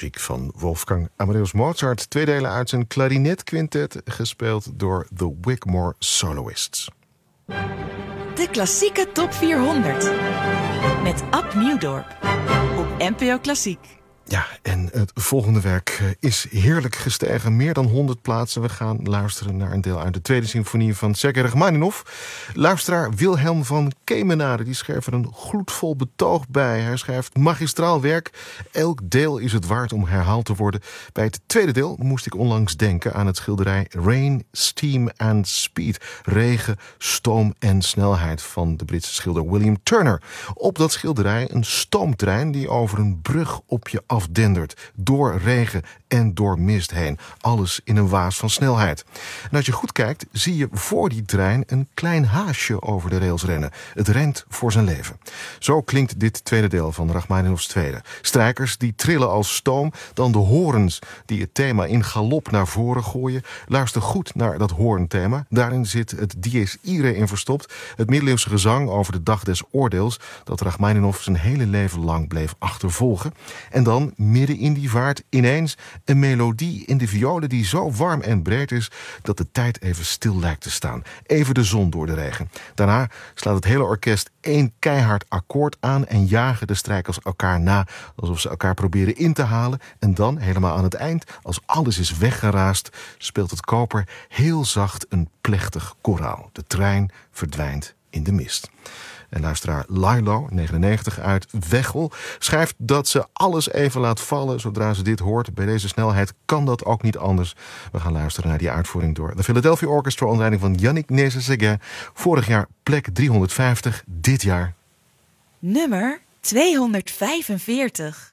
muziek van Wolfgang Amadeus Mozart. 2 delen uit zijn klarinetquintet, gespeeld door The Wigmore Soloists. De klassieke top 400 met Ab Nieuwdorp op NPO Klassiek. Ja, en het volgende werk is heerlijk gestegen. Meer dan 100 plaatsen. We gaan luisteren naar een deel uit de tweede symfonie van Sergej Rachmaninov. Luisteraar Wilhelm van Kemenade, die schreef er een gloedvol betoog bij. Hij schrijft magistraal werk. Elk deel is het waard om herhaald te worden. Bij het tweede deel moest ik onlangs denken aan het schilderij Rain, Steam and Speed. Regen, stoom en snelheid van de Britse schilder William Turner. Op dat schilderij een stoomtrein die over een brug op je afdendert, door regen en door mist heen. Alles in een waas van snelheid. En als je goed kijkt, zie je voor die trein een klein haasje over de rails rennen. Het rent voor zijn leven. Zo klinkt dit tweede deel van Rachmaninovs tweede. Strijkers die trillen als stoom, dan de horens die het thema in galop naar voren gooien. Luister goed naar dat hoornthema. Daarin zit het dies irae in verstopt. Het middeleeuwse gezang over de dag des oordeels dat Rachmaninov zijn hele leven lang bleef achtervolgen. En dan, midden in die vaart, ineens een melodie in de violen die zo warm en breed is dat de tijd even stil lijkt te staan. Even de zon door de regen. Daarna slaat het hele orkest 1 keihard akkoord aan en jagen de strijkers elkaar na, alsof ze elkaar proberen in te halen. En dan, helemaal aan het eind, als alles is weggeraast, speelt het koper heel zacht een plechtig koraal. De trein verdwijnt in de mist. En luisteraar Lilo, 99 uit Veghel, schrijft dat ze alles even laat vallen zodra ze dit hoort. Bij deze snelheid kan dat ook niet anders. We gaan luisteren naar die uitvoering door de Philadelphia Orchestra onder leiding van Yannick Nézet-Séguin. Vorig jaar plek 350, dit jaar Nummer 245.